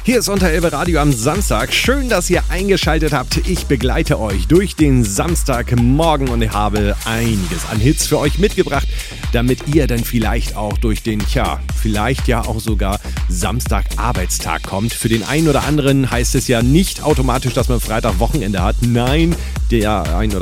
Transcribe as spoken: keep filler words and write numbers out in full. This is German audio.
Hier ist Unter Elbe Radio am Samstag. Schön, dass ihr eingeschaltet habt. Ich begleite euch durch den Samstagmorgen und habe einiges an Hits für euch mitgebracht, damit ihr dann vielleicht auch durch den, tja, vielleicht ja auch sogar Samstag-Arbeitstag kommt. Für den einen oder anderen heißt es ja nicht automatisch, dass man Freitag Wochenende hat. Nein, der ein oder